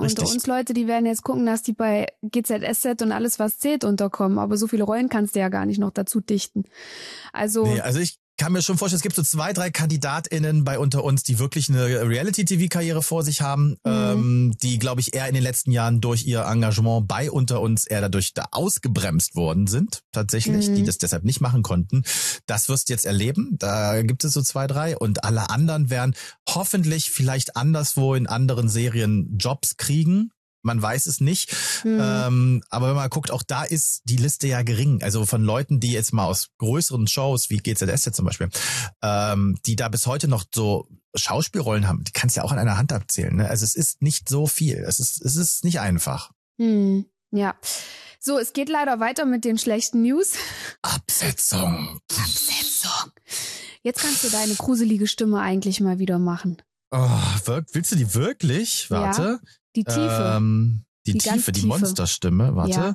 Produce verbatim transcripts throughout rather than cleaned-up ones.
unter uns Leute, die werden jetzt gucken, dass die bei G Z S Z und alles, was zählt, unterkommen. Aber so viele Rollen kannst du ja gar nicht noch dazu dichten. Also, nee, also ich kann mir schon vorstellen, es gibt so zwei, drei KandidatInnen bei unter uns, die wirklich eine Reality-T V-Karriere vor sich haben, mhm. ähm, die, glaube ich, eher in den letzten Jahren durch ihr Engagement bei unter uns eher dadurch da ausgebremst worden sind, tatsächlich, mhm. die das deshalb nicht machen konnten. Das wirst du jetzt erleben. Da gibt es so zwei, drei und alle anderen werden hoffentlich vielleicht anderswo in anderen Serien Jobs kriegen. Man weiß es nicht, hm. ähm, aber wenn man guckt, auch da ist die Liste ja gering. Also von Leuten, die jetzt mal aus größeren Shows wie G Z S Z zum Beispiel, ähm, die da bis heute noch so Schauspielrollen haben, die kannst du ja auch an einer Hand abzählen. Ne? Also es ist nicht so viel. Es ist, es ist nicht einfach. Hm. Ja. So, es geht leider weiter mit den schlechten News. Absetzung. Absetzung. Jetzt kannst du deine gruselige Stimme eigentlich mal wieder machen. Oh, willst du die wirklich? Warte. Ja. Die Tiefe. Ähm, die, die Tiefe, die Tiefe. Monsterstimme. Warte.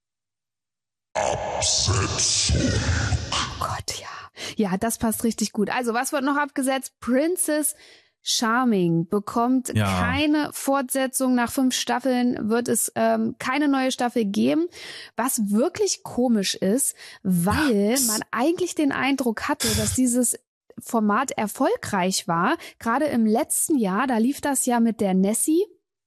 Ja. Absetzung. Oh Gott, ja. Ja, das passt richtig gut. Also, was wird noch abgesetzt? Princess Charming bekommt ja. keine Fortsetzung. Nach fünf Staffeln wird es ähm, keine neue Staffel geben. Was wirklich komisch ist, weil ja. man eigentlich den Eindruck hatte, dass dieses Format erfolgreich war. Gerade im letzten Jahr, da lief das ja mit der Nessie.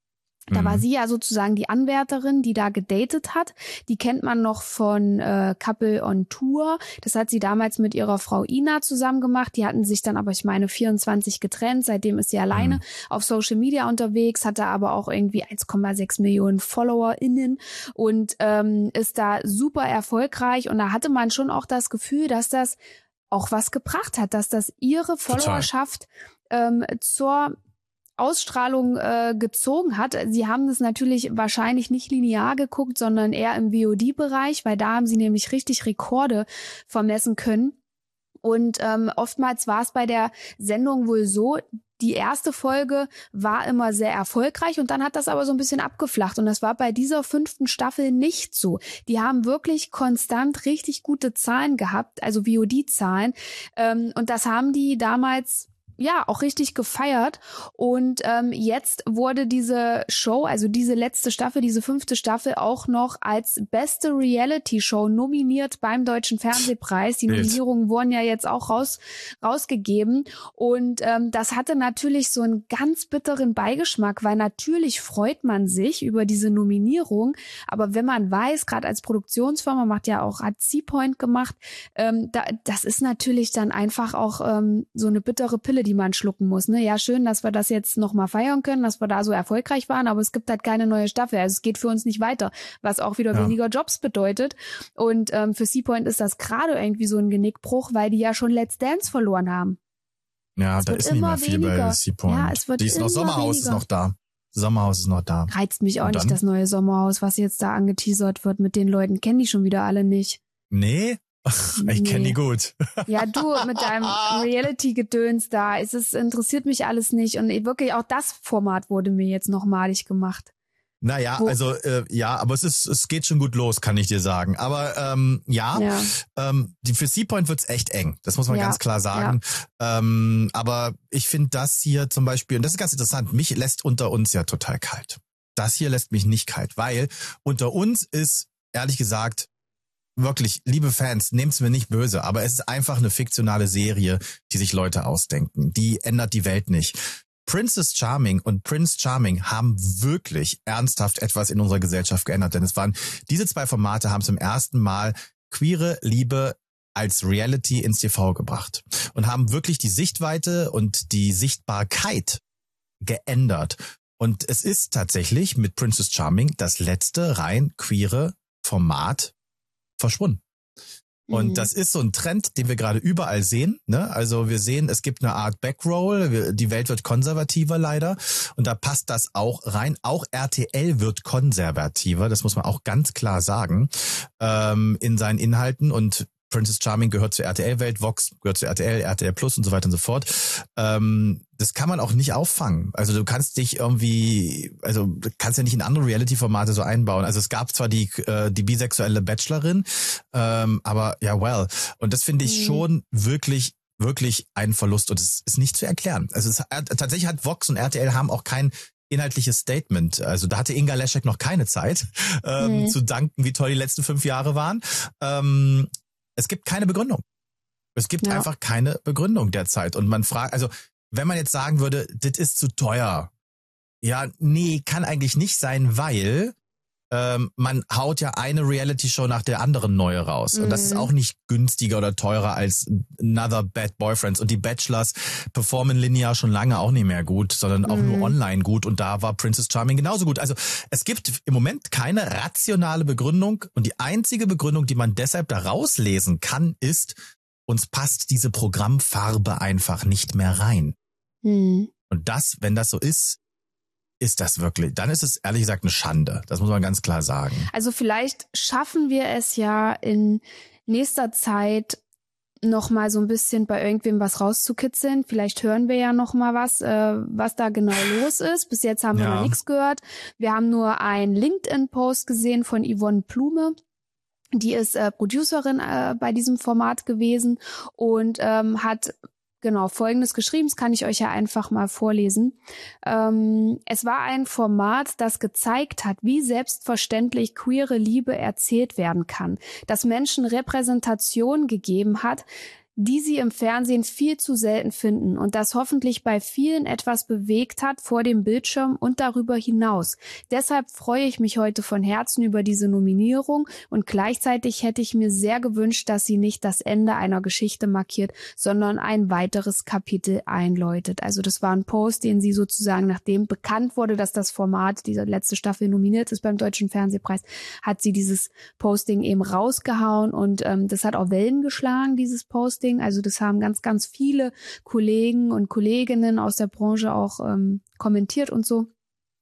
Da war sie ja sozusagen die Anwärterin, die da gedatet hat. Die kennt man noch von äh, Couple on Tour. Das hat sie damals mit ihrer Frau Ina zusammen gemacht. Die hatten sich dann aber, ich meine, vierundzwanzig getrennt. Seitdem ist sie alleine mhm. auf Social Media unterwegs, hatte aber auch irgendwie eins Komma sechs Millionen FollowerInnen und ähm, ist da super erfolgreich. Und da hatte man schon auch das Gefühl, dass das auch was gebracht hat, dass das ihre Followerschaft ähm, zur Ausstrahlung äh, gezogen hat. Sie haben es natürlich wahrscheinlich nicht linear geguckt, sondern eher im V O D-Bereich, weil da haben sie nämlich richtig Rekorde vermessen können. Und ähm, oftmals war es bei der Sendung wohl so, die erste Folge war immer sehr erfolgreich und dann hat das aber so ein bisschen abgeflacht. Und das war bei dieser fünften Staffel nicht so. Die haben wirklich konstant richtig gute Zahlen gehabt, also V O D-Zahlen. Ähm, und das haben die damals ja auch richtig gefeiert. Und ähm, jetzt wurde diese Show, also diese letzte Staffel, diese fünfte Staffel auch noch als beste Reality-Show nominiert beim Deutschen Fernsehpreis. Die Nominierungen wurden ja jetzt auch raus rausgegeben. Und ähm, das hatte natürlich so einen ganz bitteren Beigeschmack, weil natürlich freut man sich über diese Nominierung. Aber wenn man weiß, gerade als Produktionsfirma, macht ja auch, hat C-Point gemacht, ähm, da, das ist natürlich dann einfach auch ähm, so eine bittere Pille, die man schlucken muss. Ne? Ja, schön, dass wir das jetzt nochmal feiern können, dass wir da so erfolgreich waren, aber es gibt halt keine neue Staffel. Also es geht für uns nicht weiter, was auch wieder ja. weniger Jobs bedeutet. Und ähm, für C-Point ist das gerade irgendwie so ein Genickbruch, weil die ja schon Let's Dance verloren haben. Ja, es da ist nicht mehr viel weniger. Bei C-Point. Ja, es wird die ist noch Sommerhaus weniger. Ist noch da. Sommerhaus ist noch da. Reizt mich auch Und nicht, dann? Das neue Sommerhaus, was jetzt da angeteasert wird mit den Leuten. Kennen die schon wieder alle nicht. Nee? Ich kenne die gut. Ja, du mit deinem Reality-Gedöns da. Es ist, interessiert mich alles nicht. Und wirklich auch das Format wurde mir jetzt nochmalig gemacht. Naja, Wo? also äh, ja, aber es ist, es geht schon gut los, kann ich dir sagen. Aber ähm, ja, ja. Ähm, die, für C-Point wird's echt eng. Das muss man ja. ganz klar sagen. Ja. Ähm, aber ich finde das hier zum Beispiel, und das ist ganz interessant, mich lässt unter uns ja total kalt. Das hier lässt mich nicht kalt, weil unter uns ist, ehrlich gesagt, wirklich, liebe Fans, nehmt's mir nicht böse, aber es ist einfach eine fiktionale Serie, die sich Leute ausdenken. Die ändert die Welt nicht. Princess Charming und Prince Charming haben wirklich ernsthaft etwas in unserer Gesellschaft geändert, denn es waren, diese zwei Formate haben zum ersten Mal queere Liebe als Reality ins T V gebracht und haben wirklich die Sichtweite und die Sichtbarkeit geändert. Und es ist tatsächlich mit Princess Charming das letzte rein queere Format verschwunden. Und mhm. das ist so ein Trend, den wir gerade überall sehen. Ne? Also wir sehen, es gibt eine Art Backroll. Die Welt wird konservativer leider. Und da passt das auch rein. Auch R T L wird konservativer. Das muss man auch ganz klar sagen. Ähm, in seinen Inhalten. Und Princess Charming gehört zur R T L-Welt, Vox gehört zur R T L, R T L Plus und so weiter und so fort. Ähm, das kann man auch nicht auffangen. Also du kannst dich irgendwie, also du kannst ja nicht in andere Reality-Formate so einbauen. Also es gab zwar die äh, die bisexuelle Bachelorin, ähm, aber ja, well. Und das finde ich mhm. schon wirklich wirklich ein Verlust und es ist nicht zu erklären. Also es, tatsächlich hat Vox und R T L haben auch kein inhaltliches Statement. Also da hatte Inga Leschek noch keine Zeit, ähm, mhm. zu danken, wie toll die letzten fünf Jahre waren. Ähm, es gibt keine Begründung. Es gibt ja. einfach keine Begründung derzeit. Und man fragt, also wenn man jetzt sagen würde, das ist zu teuer. Ja, nee, kann eigentlich nicht sein, weil ähm, man haut ja eine Reality-Show nach der anderen neue raus. Mhm. Und das ist auch nicht günstiger oder teurer als Another Bad Boyfriends. Und die Bachelors performen linear schon lange auch nicht mehr gut, sondern auch mhm. nur online gut. Und da war Princess Charming genauso gut. Also es gibt im Moment keine rationale Begründung. Und die einzige Begründung, die man deshalb da rauslesen kann, ist, uns passt diese Programmfarbe einfach nicht mehr rein. Mhm. Und das, wenn das so ist, ist das wirklich, dann ist es ehrlich gesagt eine Schande. Das muss man ganz klar sagen. Also vielleicht schaffen wir es ja in nächster Zeit noch mal so ein bisschen bei irgendwem was rauszukitzeln. Vielleicht hören wir ja noch mal was, äh, was da genau los ist. Bis jetzt haben wir ja. noch nichts gehört. Wir haben nur einen LinkedIn-Post gesehen von Yvonne Blume. Die ist äh, Producerin äh, bei diesem Format gewesen und ähm, hat genau Folgendes geschrieben. Das kann ich euch ja einfach mal vorlesen. Ähm, es war ein Format, das gezeigt hat, wie selbstverständlich queere Liebe erzählt werden kann, das Menschen Repräsentation gegeben hat, die sie im Fernsehen viel zu selten finden und das hoffentlich bei vielen etwas bewegt hat vor dem Bildschirm und darüber hinaus. Deshalb freue ich mich heute von Herzen über diese Nominierung und gleichzeitig hätte ich mir sehr gewünscht, dass sie nicht das Ende einer Geschichte markiert, sondern ein weiteres Kapitel einläutet. Also das war ein Post, den sie sozusagen, nachdem bekannt wurde, dass das Format, diese letzte Staffel nominiert ist beim Deutschen Fernsehpreis, hat sie dieses Posting eben rausgehauen und ähm, das hat auch Wellen geschlagen, dieses Posting. Also das haben ganz, ganz viele Kollegen und Kolleginnen aus der Branche auch ähm, kommentiert und so.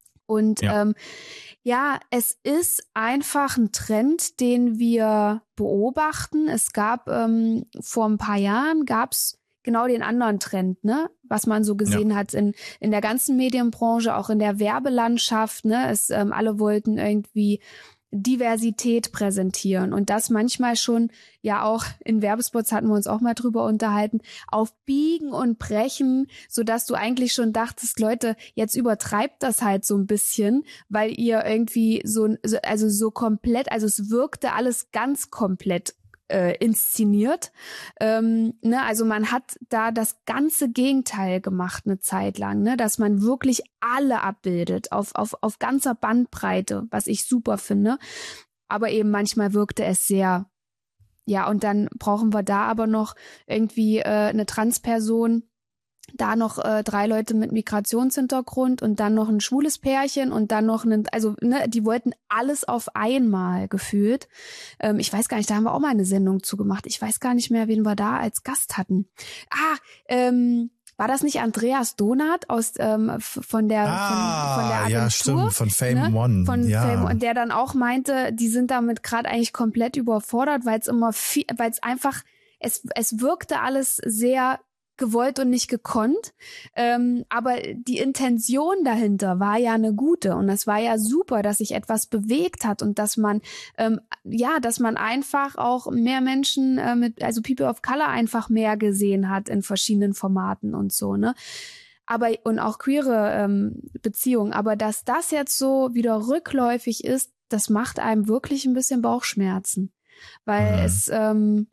Und ja. Ähm, ja, es ist einfach ein Trend, den wir beobachten. Es gab ähm, vor ein paar Jahren, gab es genau den anderen Trend, ne, was man so gesehen ja. hat in in der ganzen Medienbranche, auch in der Werbelandschaft. Ne, es ähm, alle wollten irgendwie Diversität präsentieren und das manchmal schon, ja auch in Werbespots hatten wir uns auch mal drüber unterhalten, auf Biegen und Brechen, sodass du eigentlich schon dachtest, Leute, jetzt übertreibt das halt so ein bisschen, weil ihr irgendwie so, also so komplett, also es wirkte alles ganz komplett Äh, inszeniert. Ähm, ne, also man hat da das ganze Gegenteil gemacht eine Zeit lang, ne, dass man wirklich alle abbildet auf, auf, auf ganzer Bandbreite, was ich super finde. Aber eben manchmal wirkte es sehr, ja, und dann brauchen wir da aber noch irgendwie äh, eine Transperson, da noch äh, drei Leute mit Migrationshintergrund und dann noch ein schwules Pärchen und dann noch ein, also ne, die wollten alles auf einmal gefühlt. Ähm, ich weiß gar nicht, da haben wir auch mal eine Sendung zugemacht. Ich weiß gar nicht mehr, wen wir da als Gast hatten. Ah, ähm, war das nicht Andreas Donath aus ähm, von der ah, von, von der Agentur? Ja, stimmt, von Fame ne? One. Von ja. Fame One, der dann auch meinte, die sind damit gerade eigentlich komplett überfordert, weil es immer viel, weil es einfach, es es wirkte alles sehr gewollt und nicht gekonnt, ähm, aber die Intention dahinter war ja eine gute und es war ja super, dass sich etwas bewegt hat und dass man ähm, ja, dass man einfach auch mehr Menschen äh, mit, also People of Color einfach mehr gesehen hat in verschiedenen Formaten und so, ne? Aber und auch queere ähm, Beziehungen, aber dass das jetzt so wieder rückläufig ist, das macht einem wirklich ein bisschen Bauchschmerzen, weil mhm. es ähm,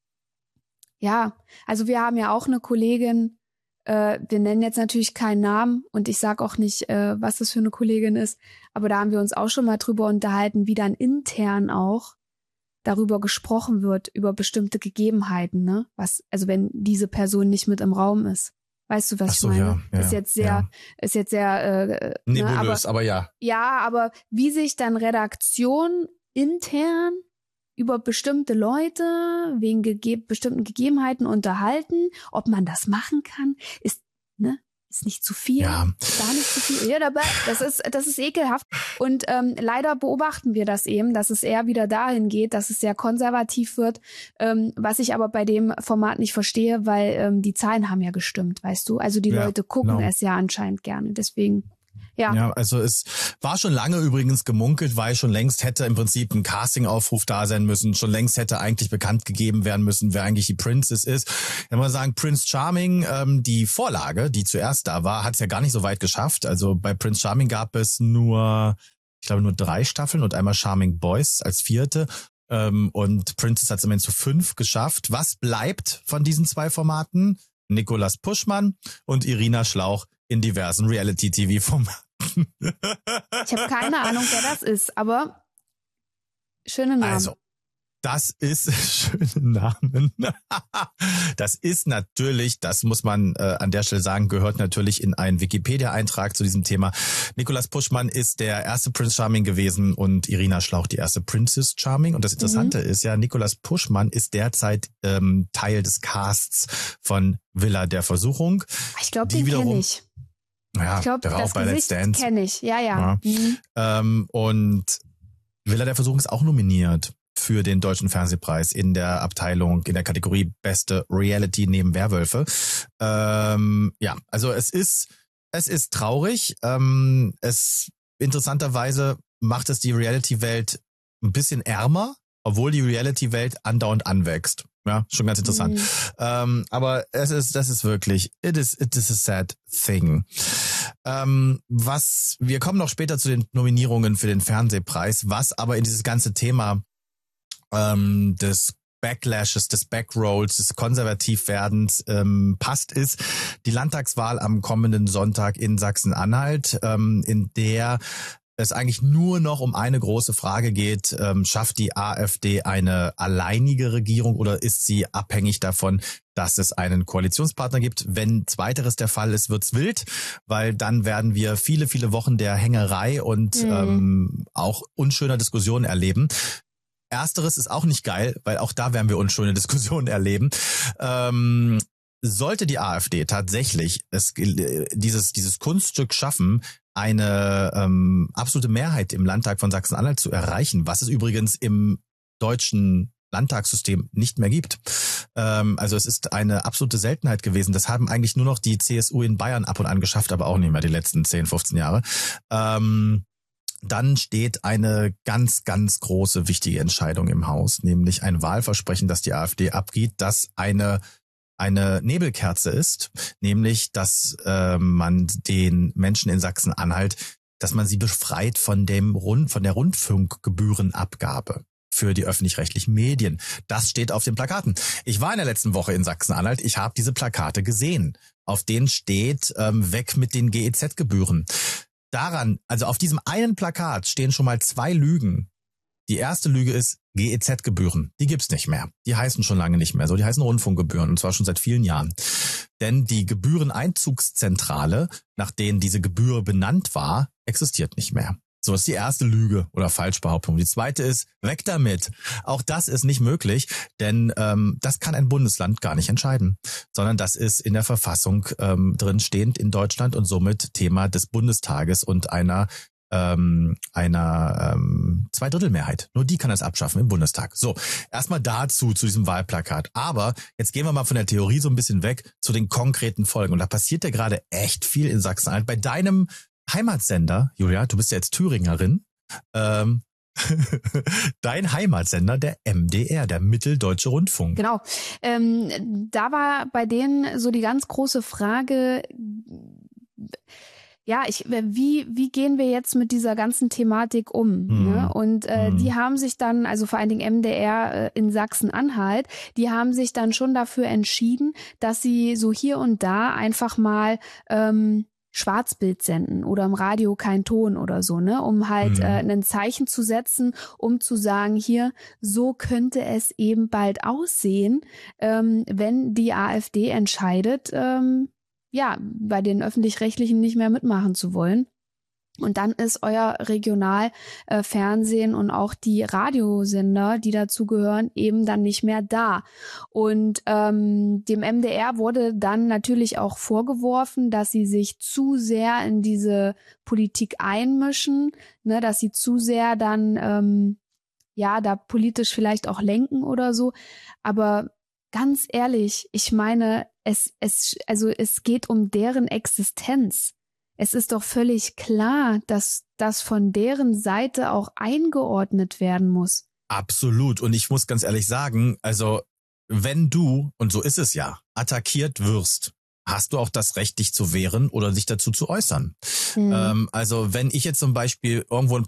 ja, also wir haben ja auch eine Kollegin, äh, wir nennen jetzt natürlich keinen Namen und ich sag auch nicht, äh, was das für eine Kollegin ist, aber da haben wir uns auch schon mal drüber unterhalten, wie dann intern auch darüber gesprochen wird, über bestimmte Gegebenheiten, ne? Was, also wenn diese Person nicht mit im Raum ist. Weißt du, was so, ich meine? Ja, ja, ist jetzt sehr, ja. ist jetzt sehr äh, nebulös, ne, aber, aber ja. Ja, aber wie sich dann Redaktion intern über bestimmte Leute wegen gege- bestimmten Gegebenheiten unterhalten, ob man das machen kann, ist, ne, ist nicht zu viel, ja. gar nicht zu viel. Ja, dabei, das ist, das ist ekelhaft. Und ähm, leider beobachten wir das eben, dass es eher wieder dahin geht, dass es sehr konservativ wird, ähm, was ich aber bei dem Format nicht verstehe, weil ähm, die Zahlen haben ja gestimmt, weißt du? Also die ja, Leute gucken no. es ja anscheinend gerne. Deswegen Ja. ja, also es war schon lange übrigens gemunkelt, weil schon längst hätte im Prinzip ein Casting-Aufruf da sein müssen, schon längst hätte eigentlich bekannt gegeben werden müssen, wer eigentlich die Princess ist. Wenn wir sagen, Prince Charming, ähm, die Vorlage, die zuerst da war, hat es ja gar nicht so weit geschafft. Also bei Prince Charming gab es nur, ich glaube nur drei Staffeln und einmal Charming Boys als vierte. Ähm, und Princess hat es immerhin zu fünf geschafft. Was bleibt von diesen zwei Formaten? Nicolas Puschmann und Irina Schlauch in diversen Reality-T V-Formaten. Ich habe keine Ahnung, wer das ist, aber schöne Namen. Also, das ist schöne Namen. Das ist natürlich, das muss man äh, an der Stelle sagen, gehört natürlich in einen Wikipedia-Eintrag zu diesem Thema. Nicolas Puschmann ist der erste Prince Charming gewesen und Irina Schlauch die erste Princess Charming. Und das Interessante mhm. ist ja, Nicolas Puschmann ist derzeit ähm, Teil des Casts von Villa der Versuchung. Ich glaube, den kenne ich. Ja, ich glaube, der war auch bei Let's Dance. Kenne ich, ja, ja. ja. Mhm. Ähm, und Villa der Versuchung ist auch nominiert für den Deutschen Fernsehpreis in der Abteilung, in der Kategorie Beste Reality neben Werwölfe. Ähm, ja, also es ist, es ist traurig. Ähm, es, interessanterweise macht es die Reality-Welt ein bisschen ärmer, obwohl die Reality-Welt andauernd anwächst. Ja, schon ganz interessant. Mhm. Ähm, aber es ist, das ist wirklich, it is, it is a sad thing. Ähm, was, wir kommen noch später zu den Nominierungen für den Fernsehpreis, was aber in dieses ganze Thema ähm, des Backlashes, des Backrolls, des Konservativwerdens ähm, passt, ist die Landtagswahl am kommenden Sonntag in Sachsen-Anhalt, ähm, in der es eigentlich nur noch um eine große Frage geht, ähm, schafft die AfD eine alleinige Regierung oder ist sie abhängig davon, dass es einen Koalitionspartner gibt? Wenn zweiteres der Fall ist, wird's wild, weil dann werden wir viele, viele Wochen der Hängerei und mhm. ähm, auch unschöner Diskussionen erleben. Ersteres ist auch nicht geil, weil auch da werden wir unschöne Diskussionen erleben. Ähm, sollte die AfD tatsächlich es, dieses, dieses Kunststück schaffen, eine ähm, absolute Mehrheit im Landtag von Sachsen-Anhalt zu erreichen, was es übrigens im deutschen Landtagssystem nicht mehr gibt. Ähm, also es ist eine absolute Seltenheit gewesen. Das haben eigentlich nur noch die C S U in Bayern ab und an geschafft, aber auch nicht mehr die letzten zehn, fünfzehn Jahre. Ähm, dann steht eine ganz, ganz große, wichtige Entscheidung im Haus, nämlich ein Wahlversprechen, das die AfD abgibt, das eine eine Nebelkerze ist, nämlich, dass äh, man den Menschen in Sachsen-Anhalt, dass man sie befreit von dem Rund, von der Rundfunkgebührenabgabe für die öffentlich-rechtlichen Medien. Das steht auf den Plakaten. Ich war in der letzten Woche in Sachsen-Anhalt. Ich habe diese Plakate gesehen. Auf denen steht ähm, weg mit den G E Z-Gebühren. Daran, also auf diesem einen Plakat stehen schon mal zwei Lügen. Die erste Lüge ist G E Z-Gebühren. Die gibt's nicht mehr. Die heißen schon lange nicht mehr so. Die heißen Rundfunkgebühren und zwar schon seit vielen Jahren. Denn die Gebühreneinzugszentrale, nach denen diese Gebühr benannt war, existiert nicht mehr. So ist die erste Lüge oder Falschbehauptung. Die zweite ist, weg damit. Auch das ist nicht möglich, denn ähm, das kann ein Bundesland gar nicht entscheiden, sondern das ist in der Verfassung ähm, drin stehend in Deutschland und somit Thema des Bundestages und einer ähm, einer ähm, Zweidrittelmehrheit. Nur die kann das abschaffen im Bundestag. So, erstmal dazu, zu diesem Wahlplakat. Aber jetzt gehen wir mal von der Theorie so ein bisschen weg zu den konkreten Folgen. Und da passiert ja gerade echt viel in Sachsen-Anhalt. Bei deinem Heimatsender, Julia, du bist ja jetzt Thüringerin, ähm, dein Heimatsender, der M D R, der Mitteldeutsche Rundfunk. Genau. Ähm, da war bei denen so die ganz große Frage, ja, ich, wie, wie gehen wir jetzt mit dieser ganzen Thematik um? Mhm. Ne? Und äh, mhm. die haben sich dann, also vor allen Dingen M D R äh, in Sachsen-Anhalt, die haben sich dann schon dafür entschieden, dass sie so hier und da einfach mal ähm, Schwarzbild senden oder im Radio kein Ton oder so, ne, um halt mhm. äh, ein Zeichen zu setzen, um zu sagen, hier, so könnte es eben bald aussehen, ähm, wenn die AfD entscheidet, ähm, ja, bei den Öffentlich-Rechtlichen nicht mehr mitmachen zu wollen. Und dann ist euer Regionalfernsehen äh, und auch die Radiosender, die dazugehören, eben dann nicht mehr da. Und ähm, dem M D R wurde dann natürlich auch vorgeworfen, dass sie sich zu sehr in diese Politik einmischen, ne, dass sie zu sehr dann ähm, ja da politisch vielleicht auch lenken oder so. Aber ganz ehrlich, ich meine, es es also es geht um deren Existenz. es ist doch völlig klar, dass das von deren Seite auch eingeordnet werden muss. Absolut. Und ich muss ganz ehrlich sagen, also wenn du, und so ist es ja, attackiert wirst, hast du auch das Recht, dich zu wehren oder dich dazu zu äußern. Mhm. Ähm, also wenn ich jetzt zum Beispiel irgendwo ein